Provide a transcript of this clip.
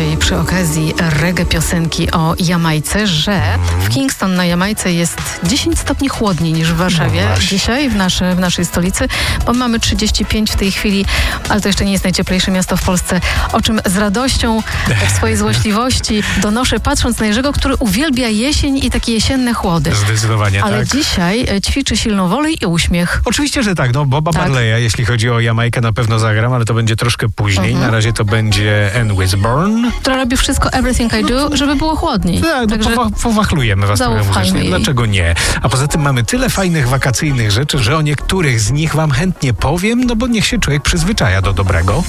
dzisiaj przy okazji reggae piosenki o Jamajce, że w Kingston na Jamajce jest 10 stopni chłodniej niż w Warszawie dzisiaj, w naszej stolicy, bo mamy 35 w tej chwili, ale to jeszcze nie jest najcieplejsze miasto w Polsce, o czym z radością w swojej złośliwości donoszę, patrząc na Jerzego, który uwielbia jesień i takie jesienne chłody. Zdecydowanie ale tak. dzisiaj ćwiczy silną wolę i uśmiech. Oczywiście, że tak. No, Boba Marleya, jeśli chodzi o Jamajkę, na pewno zagram, ale to będzie troszkę później. Na razie to będzie Ann Wishburn. Która robi wszystko, everything I do, żeby było chłodniej. Tak, także powachlujemy was trochę muzycznie. jej. Dlaczego nie? A poza tym mamy tyle fajnych wakacyjnych rzeczy, że o niektórych z nich wam chętnie powiem, no bo niech się człowiek przyzwyczaja do dobrego.